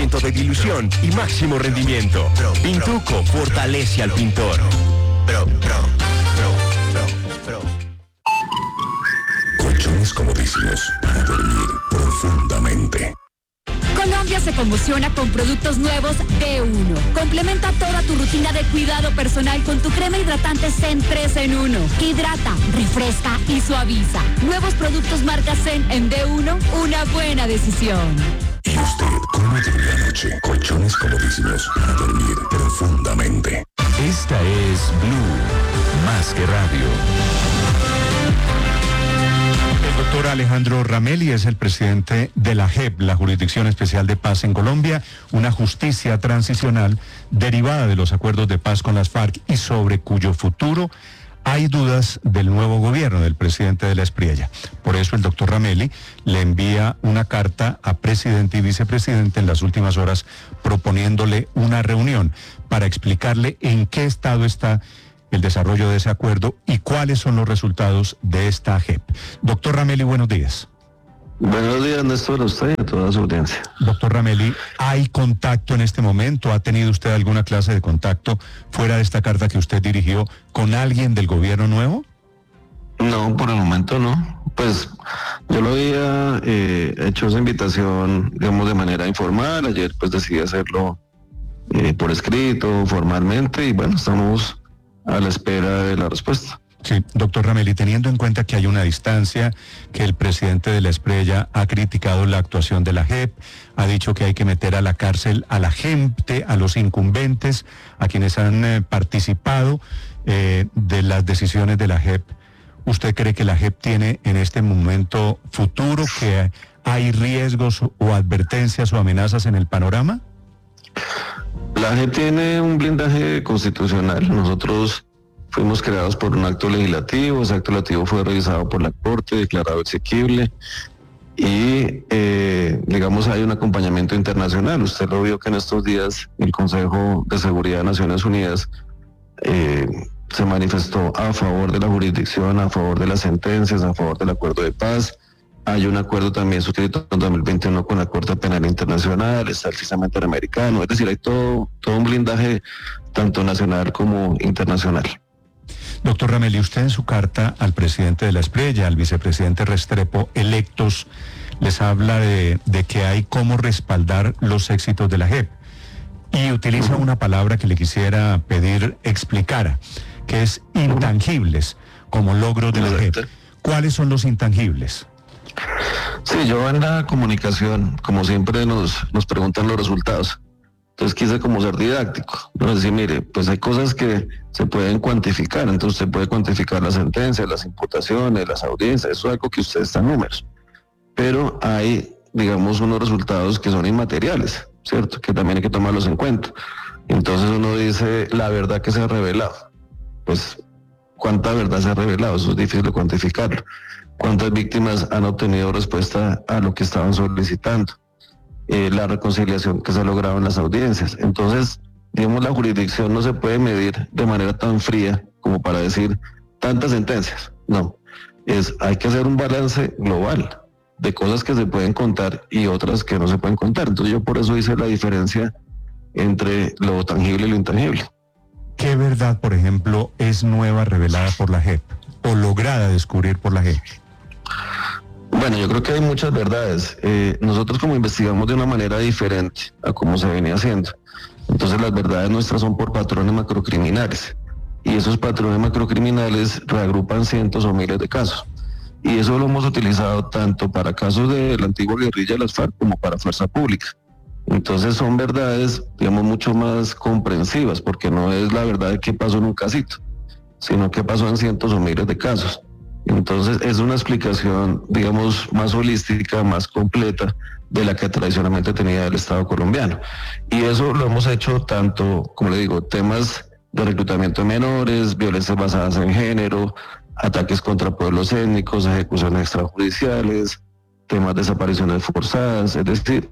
tratamiento de dilución y máximo rendimiento. Pintuco fortalece al pintor. Colchones comodísimos para dormir profundamente. Colombia se conmociona con productos nuevos B1. Complementa toda tu rutina de cuidado personal con tu crema hidratante Zen 3 en 1, que hidrata, refresca y suaviza. Nuevos productos marca Zen en B1, una buena decisión. ¿Y usted cómo durmió anoche? Colchones comodísimos para dormir profundamente. Esta es Blue, más que radio. El doctor Alejandro Ramelli es el presidente de la JEP, la Jurisdicción Especial de Paz en Colombia, una justicia transicional derivada de los acuerdos de paz con las FARC y sobre cuyo futuro hay dudas del nuevo gobierno del presidente de la Espriella. Por eso el doctor Ramelli le envía una carta a presidente y vicepresidente en las últimas horas proponiéndole una reunión para explicarle en qué estado está el desarrollo de ese acuerdo y cuáles son los resultados de esta JEP. Doctor Ramelli, buenos días. Buenos días, Néstor, a usted y a toda su audiencia. Doctor Ramelli, ¿hay contacto en este momento? ¿Ha tenido usted alguna clase de contacto fuera de esta carta que usted dirigió con alguien del gobierno nuevo? No, por el momento no. Pues yo lo había hecho esa invitación, digamos, de manera informal. Ayer pues decidí hacerlo por escrito, formalmente, y bueno, estamos a la espera de la respuesta. Sí, doctor Ramelli, teniendo en cuenta que hay una distancia, que el presidente de la Espriella ha criticado la actuación de la JEP, ha dicho que hay que meter a la cárcel a la gente, a los incumbentes, a quienes han participado de las decisiones de la JEP. ¿Usted cree que la JEP tiene en este momento futuro, que hay riesgos o advertencias o amenazas en el panorama? La JEP tiene un blindaje constitucional. Nosotros fuimos creados por un acto legislativo. Ese acto legislativo fue revisado por la Corte, declarado exequible, y digamos hay un acompañamiento internacional. Usted lo vio que en estos días el Consejo de Seguridad de Naciones Unidas se manifestó a favor de la jurisdicción, a favor de las sentencias, a favor del acuerdo de paz. Hay un acuerdo también suscrito en 2021 con la Corte Penal Internacional, está el sistema interamericano, es decir, hay todo un blindaje tanto nacional como internacional. Doctor Ramelli, usted en su carta al presidente de la Espriella, al vicepresidente Restrepo, electos, les habla de que hay cómo respaldar los éxitos de la JEP y utiliza una palabra que le quisiera pedir explicara, que es intangibles como logros de la JEP. ¿Cuáles son los intangibles? Sí, yo en la comunicación, como siempre nos preguntan los resultados, entonces quise como ser didáctico, ¿no? Decir, mire, pues hay cosas que se pueden cuantificar, entonces usted puede cuantificar las sentencias, las imputaciones, las audiencias, eso es algo que usted está en números, pero hay, digamos, unos resultados que son inmateriales, ¿cierto? Que también hay que tomarlos en cuenta. Entonces uno dice, la verdad que se ha revelado, pues, ¿cuánta verdad se ha revelado? Eso es difícil de cuantificarlo. ¿Cuántas víctimas han obtenido respuesta a lo que estaban solicitando? La reconciliación que se ha logrado en las audiencias. Entonces, digamos, la jurisdicción no se puede medir de manera tan fría como para decir tantas sentencias. No, hay que hacer un balance global de cosas que se pueden contar y otras que no se pueden contar. Entonces yo por eso hice la diferencia entre lo tangible y lo intangible. ¿Qué verdad, por ejemplo, es nueva revelada por la JEP o lograda descubrir por la JEP? Bueno, yo creo que hay muchas verdades. Nosotros como investigamos de una manera diferente a como se venía haciendo. Entonces las verdades nuestras son por patrones macrocriminales. Y esos patrones macrocriminales reagrupan cientos o miles de casos. Y eso lo hemos utilizado tanto para casos de la antigua guerrilla de las FARC como para fuerza pública. Entonces son verdades, digamos, mucho más comprensivas, porque no es la verdad de qué pasó en un casito, sino qué pasó en cientos o miles de casos. Entonces es una explicación, digamos, más holística, más completa de la que tradicionalmente tenía el Estado colombiano. Y eso lo hemos hecho tanto, como le digo, temas de reclutamiento de menores, violencias basadas en género, ataques contra pueblos étnicos, ejecuciones extrajudiciales, temas de desapariciones forzadas, es decir,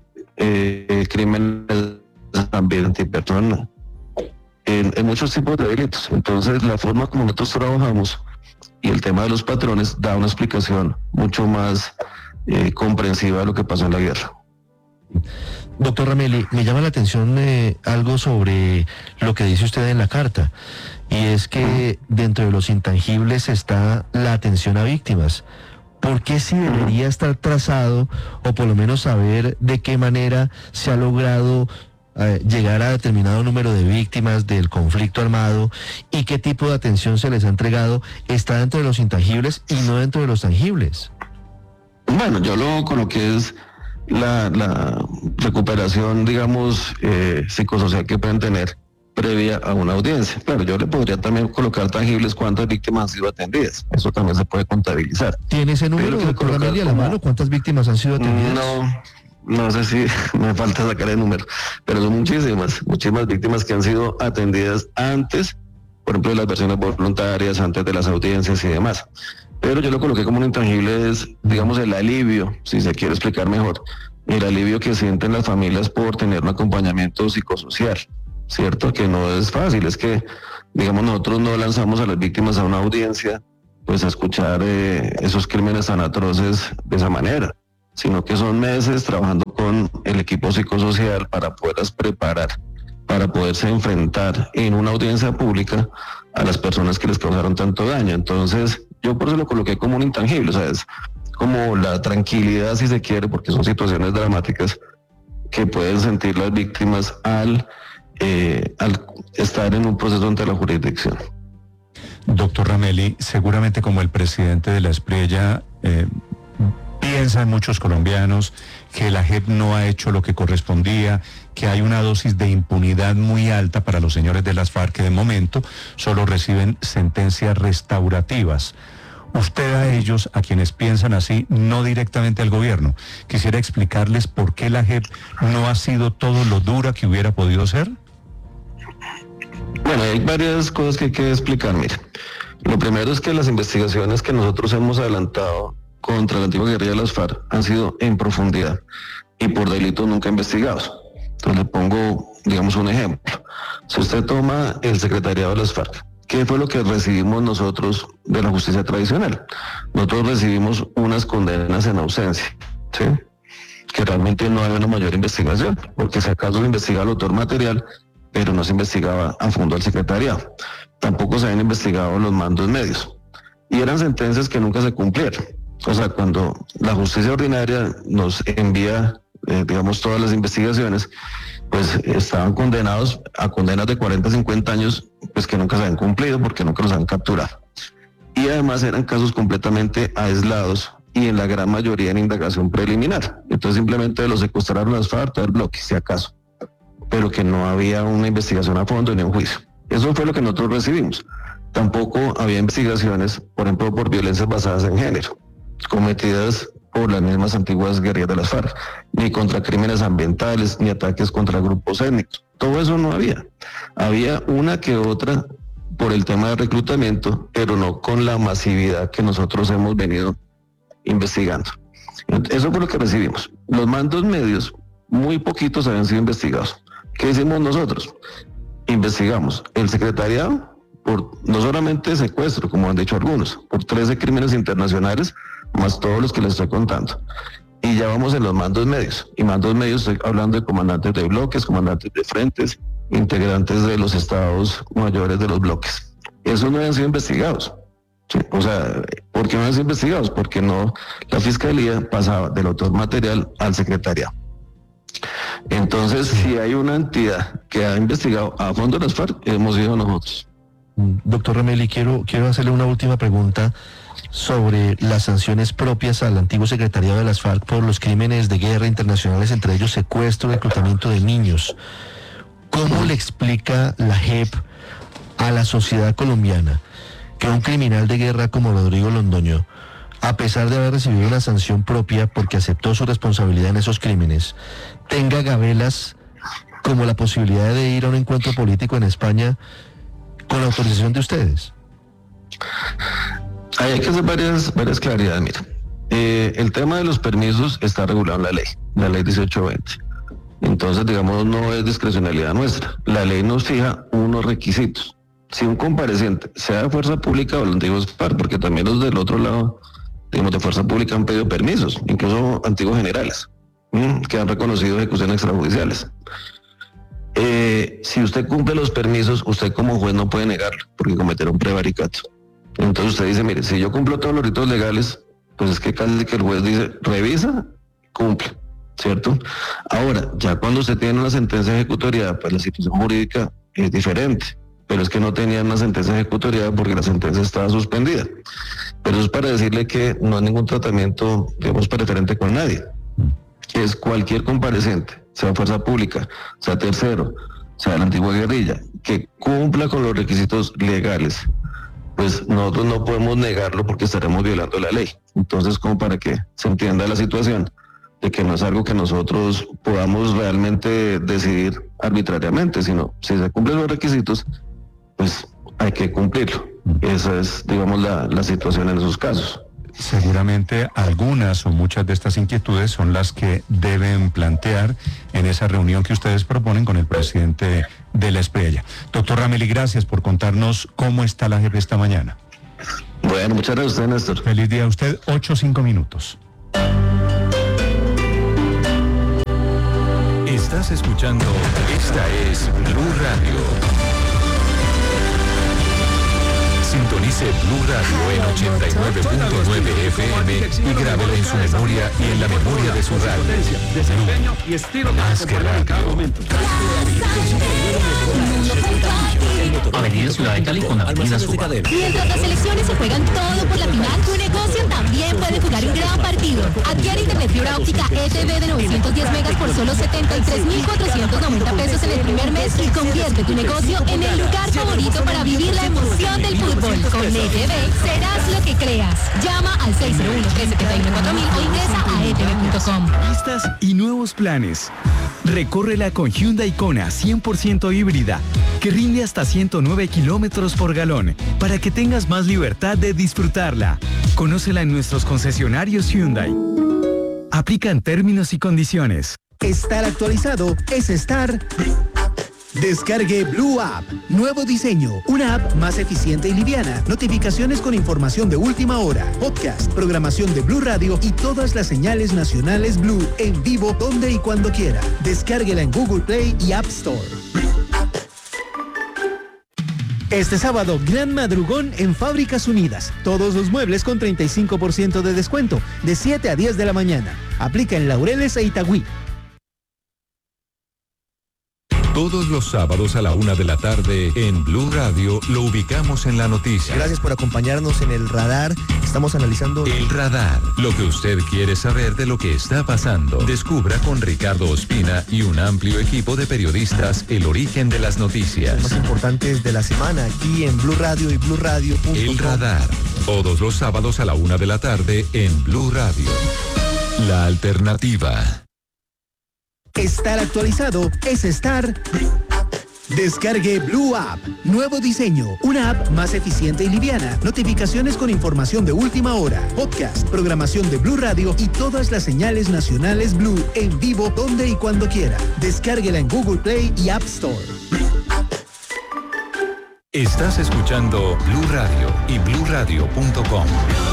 crímenes también antipersona, en muchos tipos de delitos. Entonces la forma como nosotros trabajamos y el tema de los patrones da una explicación mucho más comprensiva de lo que pasó en la guerra. Doctor Ramelli, me llama la atención algo sobre lo que dice usted en la carta, y es que dentro de los intangibles está la atención a víctimas. ¿Por qué sí debería estar trazado, o por lo menos saber de qué manera se ha logrado llegar a determinado número de víctimas del conflicto armado, y qué tipo de atención se les ha entregado? ¿Está dentro de los intangibles y no dentro de los tangibles? Bueno, yo lo coloqué es la recuperación, digamos, psicosocial que pueden tener previa a una audiencia. Claro, yo le podría también colocar tangibles cuántas víctimas han sido atendidas. Eso también se puede contabilizar. ¿Tiene ese número, doctor Ramelli, a la mano? ¿Cuántas víctimas han sido atendidas? No sé si me falta sacar el número, pero son muchísimas víctimas que han sido atendidas antes, por ejemplo, de las versiones voluntarias, antes de las audiencias y demás. Pero yo lo coloqué como un intangible, es, digamos, el alivio, si se quiere explicar mejor, el alivio que sienten las familias por tener un acompañamiento psicosocial, ¿cierto? Que no es fácil, es que, digamos, nosotros no lanzamos a las víctimas a una audiencia, pues a escuchar esos crímenes tan atroces de esa manera, sino que son meses trabajando con el equipo psicosocial para poderlas preparar, para poderse enfrentar en una audiencia pública a las personas que les causaron tanto daño. Entonces, yo por eso lo coloqué como un intangible, o sea, es como la tranquilidad, si se quiere, porque son situaciones dramáticas que pueden sentir las víctimas al estar en un proceso ante la jurisdicción. Doctor Ramelli, seguramente como el presidente de la Espriella, piensan muchos colombianos que la JEP no ha hecho lo que correspondía, que hay una dosis de impunidad muy alta para los señores de las FARC, que de momento solo reciben sentencias restaurativas. Usted a ellos, a quienes piensan así, no directamente al gobierno, quisiera explicarles por qué la JEP no ha sido todo lo dura que hubiera podido ser. Bueno, hay varias cosas que hay que explicar. Mire, lo primero es que las investigaciones que nosotros hemos adelantado contra la antigua guerrilla de las FARC han sido en profundidad y por delitos nunca investigados. Entonces le pongo, digamos, un ejemplo. Si usted toma el secretariado de las FARC, ¿qué fue lo que recibimos nosotros de la justicia tradicional? Nosotros recibimos unas condenas en ausencia, ¿sí? Que realmente no había una mayor investigación, porque si acaso se investigaba el autor material, pero no se investigaba a fondo al secretariado. Tampoco se habían investigado los mandos medios. Y eran sentencias que nunca se cumplieron. O sea, cuando la justicia ordinaria nos envía, digamos, todas las investigaciones, pues estaban condenados a condenas de 40, 50 años, pues que nunca se habían cumplido porque nunca los han capturado. Y además eran casos completamente aislados y en la gran mayoría en indagación preliminar. Entonces simplemente los secuestraron las FARC, el bloque, si acaso, pero que no había una investigación a fondo ni un juicio. Eso fue lo que nosotros recibimos. Tampoco había investigaciones, por ejemplo, por violencias basadas en género, cometidas por las mismas antiguas guerrillas de las FARC, ni contra crímenes ambientales, ni ataques contra grupos étnicos. Todo eso no había. Había una que otra por el tema de reclutamiento, pero no con la masividad que nosotros hemos venido investigando. Eso fue lo que recibimos. Los mandos medios, muy poquitos habían sido investigados. ¿Qué hicimos nosotros? Investigamos el secretariado por no solamente secuestro, como han dicho algunos, por 13 crímenes internacionales, más todos los que les estoy contando. Y ya vamos en los mandos medios. Y mandos medios estoy hablando de comandantes de bloques, comandantes de frentes, integrantes de los estados mayores de los bloques. Esos no habían sido investigados. Sí, o sea, ¿por qué no habían sido investigados? Porque no, la fiscalía pasaba del autor material al secretariado. Entonces, si hay una entidad que ha investigado a fondo las FARC, hemos sido nosotros. Doctor Ramelli, quiero hacerle una última pregunta sobre las sanciones propias al antiguo secretariado de las FARC por los crímenes de guerra internacionales, entre ellos secuestro y reclutamiento de niños. ¿Cómo le explica la JEP a la sociedad colombiana que un criminal de guerra como Rodrigo Londoño, a pesar de haber recibido una sanción propia porque aceptó su responsabilidad en esos crímenes, tenga gabelas como la posibilidad de ir a un encuentro político en España con la autorización de ustedes? Hay que hacer varias claridades. Mira, el tema de los permisos está regulado en la ley 1820. Entonces, digamos, no es discrecionalidad nuestra. La ley nos fija unos requisitos. Si un compareciente, sea de fuerza pública o los antiguos FARC, porque también los del otro lado, digamos, de fuerza pública han pedido permisos, incluso antiguos generales. que han reconocido ejecuciones extrajudiciales. Si usted cumple los permisos, usted como juez no puede negarlo, porque cometieron prevaricato. Entonces usted dice, mire, si yo cumplo todos los ritos legales, pues es que casi que el juez dice, revisa, cumple, ¿cierto? Ahora, ya cuando usted tiene una sentencia de ejecutoriedad, pues la situación jurídica es diferente, pero es que no tenían una sentencia de ejecutoriedad porque la sentencia estaba suspendida. Pero eso es para decirle que no hay ningún tratamiento, digamos, preferente con nadie. Es cualquier compareciente, sea fuerza pública, sea tercero, sea la antigua guerrilla, que cumpla con los requisitos legales, pues nosotros no podemos negarlo porque estaremos violando la ley. Entonces, como para que se entienda la situación, de que no es algo que nosotros podamos realmente decidir arbitrariamente, sino si se cumplen los requisitos, pues hay que cumplirlo. Esa es, digamos, la situación en esos casos. Seguramente algunas o muchas de estas inquietudes son las que deben plantear en esa reunión que ustedes proponen con el presidente de la Espriella. Doctor Ramelli, gracias por contarnos cómo está la JEP esta mañana. Bueno, muchas gracias a usted, Néstor. Feliz día a usted, 8:05. Estás escuchando, esta es Blue Radio. Sintonice Blue Radio en 89.9 FM y grábelo en su memoria y en la memoria de su radio. Desempeño y estilo Más que radio. Avenida Ciudad de Cali con Avenida Suba. Mientras las elecciones se juegan todo por la final, tu negocio también puede jugar un gran partido. Adquiere internet fibra óptica ETV de 910 megas por solo 73,490 pesos en el primer mes y convierte tu negocio en el lugar favorito para vivir la emoción del fútbol. Con ETV serás lo que creas. Llama al 601-371-4000 o ingresa a etv.com. Vistas y nuevos planes. Recórrela con Hyundai Kona 100% híbrida, que rinde hasta 109 kilómetros por galón, para que tengas más libertad de disfrutarla. Conócela en nuestros concesionarios Hyundai. Aplican términos y condiciones. Estar actualizado es estar... Descargue Blue App. Nuevo diseño. Una app más eficiente y liviana. Notificaciones con información de última hora. Podcast, programación de Blue Radio y todas las señales nacionales Blue en vivo donde y cuando quiera. Descárguela en Google Play y App Store. Este sábado, gran madrugón en Fábricas Unidas. Todos los muebles con 35% de descuento. De 7 a 10 de la mañana. Aplica en Laureles e Itagüí. Todos los sábados a la 1 de la tarde en Blue Radio lo ubicamos en la noticia. Gracias por acompañarnos en el radar. Estamos analizando... El radar, lo que usted quiere saber de lo que está pasando. Descubra con Ricardo Ospina y un amplio equipo de periodistas el origen de las noticias. Los más importantes de la semana aquí en Blue Radio y BlueRadio.com. El radar, todos los sábados a la 1 de la tarde en Blue Radio. La alternativa. Estar actualizado es estar... Descargue Blue App. Nuevo diseño. Una app más eficiente y liviana. Notificaciones con información de última hora. Podcast, programación de Blue Radio y todas las señales nacionales Blue en vivo donde y cuando quiera. Descárguela en Google Play y App Store. Estás escuchando Blue Radio y BlueRadio.com.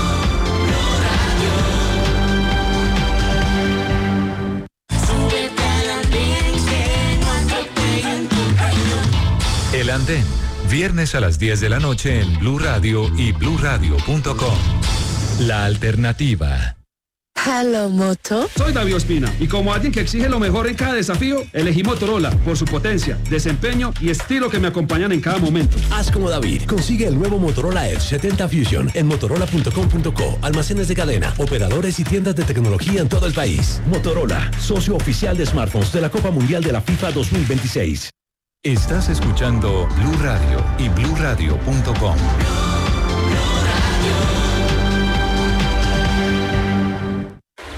El Andén, viernes a las 10 de la noche en Blue Radio y BlueRadio.com. La alternativa. Hello, Moto. Soy David Ospina y como alguien que exige lo mejor en cada desafío, elegí Motorola por su potencia, desempeño y estilo que me acompañan en cada momento. Haz como David. Consigue el nuevo Motorola Edge 70 Fusion en motorola.com.co, almacenes de cadena, operadores y tiendas de tecnología en todo el país. Motorola, socio oficial de smartphones de la Copa Mundial de la FIFA 2026. Estás escuchando Blue Radio y BlueRadio.com.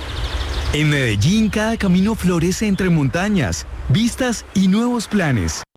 En Medellín, cada camino florece entre montañas, vistas y nuevos planes.